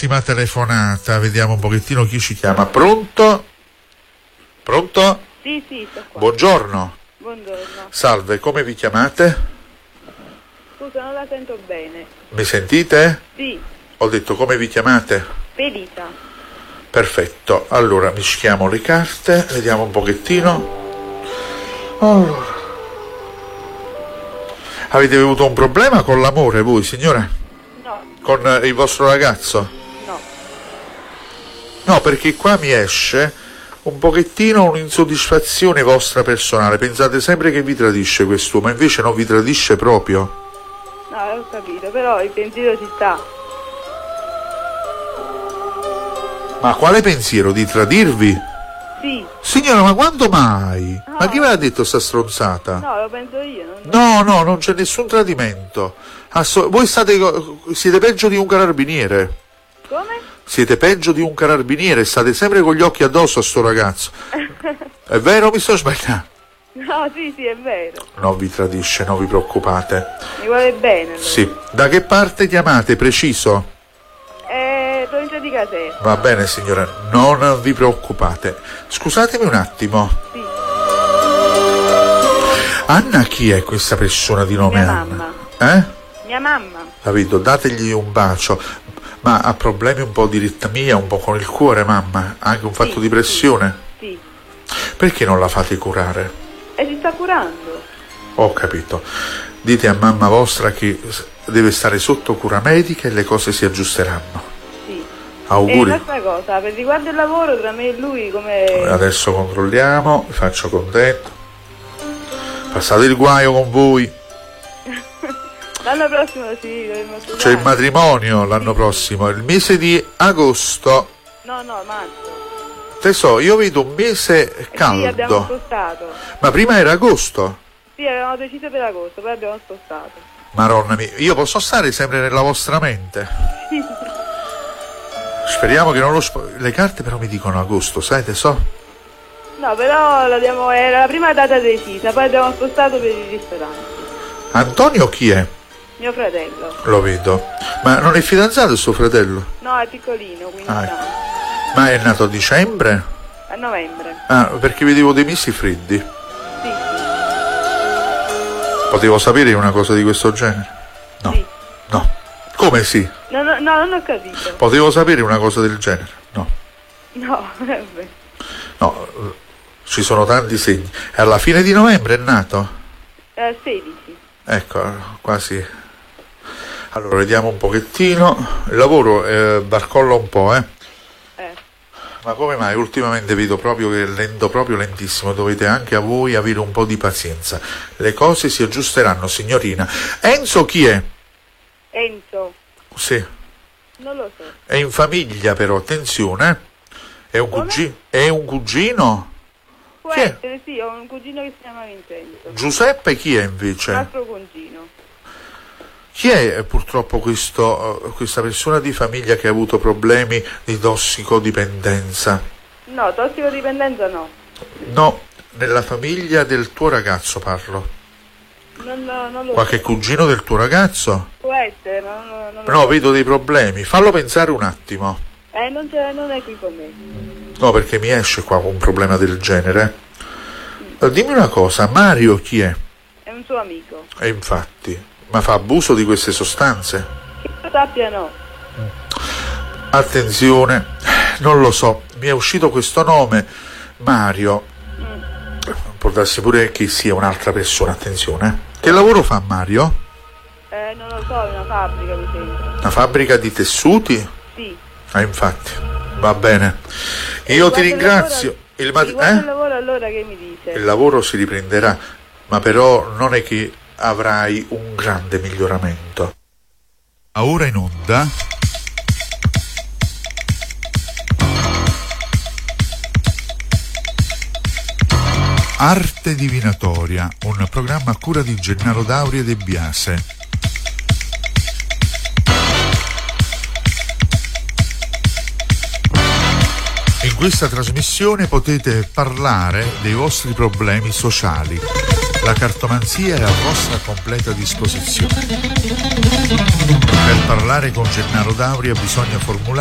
Ennesima telefonata, vediamo un pochettino chi ci chiama. Pronto? Pronto? Sì, sto qua. Buongiorno. Buongiorno. Salve, come vi chiamate? Scusa, non la sento bene. Mi sentite? Sì. Ho detto come vi chiamate? Felita. Perfetto, allora mischiamo le carte, vediamo un pochettino. Allora. Avete avuto un problema con l'amore voi, signora? No. Con il vostro ragazzo? No. No, perché qua mi esce un pochettino un'insoddisfazione vostra personale. Pensate sempre che vi tradisce quest'uomo, invece non vi tradisce proprio. No, ho capito, però il pensiero ci sta. Ma quale pensiero? Di tradirvi? Sì. Signora, ma quando mai? No. Ma chi ve l'ha detto sta stronzata? No, lo penso io. No, non c'è nessun tradimento. Voi siete peggio di un carabiniere. Come? Siete peggio di un carabiniere, state sempre con gli occhi addosso a sto ragazzo. È vero o mi sto sbagliando? No, sì, è vero. Non vi tradisce, non vi preoccupate. Mi vuole bene. Allora. Sì. Da che parte chiamate, preciso? Provincia di Caserta. Va bene, signora, non vi preoccupate. Scusatemi un attimo. Sì. Anna, chi è questa persona di nome Mia Anna? mamma. Mia mamma. Capito? Dategli un bacio. Ma ha problemi un po' di ritmia, un po' con il cuore, mamma? Anche un fatto di pressione? Sì. Perché non la fate curare? E si sta curando. Ho capito. Dite a mamma vostra che deve stare sotto cura medica e le cose si aggiusteranno. Sì. Auguri. E un'altra cosa, per riguardo il lavoro tra me e lui come... Adesso controlliamo, vi faccio contento. Passate il guaio con voi. L'anno prossimo sì, dovremmo sposare. C'è il matrimonio l'anno prossimo, il mese di agosto. No, marzo. Tesoro, io vedo un mese caldo. Sì, abbiamo spostato. Ma prima era agosto? Sì, avevamo deciso per agosto, poi abbiamo spostato. Maronna mia, io posso stare sempre nella vostra mente? Speriamo che non le carte però mi dicono agosto, sai tesoro? No, però era la prima data decisa, poi abbiamo spostato per i ristoranti. Antonio chi è? Mio fratello. Lo vedo. Ma non è fidanzato suo fratello? No, è piccolino, quindi no. Ma è nato a dicembre? A novembre. Ah, perché vedevo dei mesi freddi. Sì. Potevo sapere una cosa di questo genere? No. Sì. No. Come sì? No, non ho capito. Potevo sapere una cosa del genere? No. No, vabbè. No, ci sono tanti segni. E alla fine di novembre è nato? 16. Ecco, quasi. Allora, vediamo un pochettino. Il lavoro barcolla un po', Ma come mai? Ultimamente vedo proprio che è lento, proprio lentissimo. Dovete anche a voi avere un po' di pazienza. Le cose si aggiusteranno, signorina. Enzo chi è? Enzo. Sì. Non lo so. È in famiglia però, attenzione. È un cugino? È un cugino? Può Chi è? essere, sì, ho un cugino che si chiama Vincenzo. Giuseppe chi è invece? Un altro cugino. Chi è purtroppo questa persona di famiglia che ha avuto problemi di tossicodipendenza? No, tossicodipendenza no. No, nella famiglia del tuo ragazzo parlo. Non lo Qualche so. cugino del tuo ragazzo? Può essere, ma non lo No, so. vedo dei problemi. Fallo pensare un attimo. Non è qui con me. No, perché mi esce qua un problema del genere. Dimmi una cosa, Mario chi è? È un suo amico. E infatti, ma fa abuso di queste sostanze? Che io sappia no. Attenzione, non lo so, mi è uscito questo nome, Mario. Può darsi pure che sia un'altra persona, attenzione. Che lavoro fa Mario? Non lo so, è una fabbrica mi sembra. Una fabbrica di tessuti? Sì. Infatti, va bene. Io ti ringrazio. Il lavoro allora che mi dice? Il lavoro si riprenderà, ma però non è che avrai un grande miglioramento. Ora in onda Arte Divinatoria, un programma a cura di Gennaro Dauri e De Biase. In questa trasmissione potete parlare dei vostri problemi sociali. La cartomanzia è a vostra completa disposizione. Per parlare con Gennaro Dauri bisogna formulare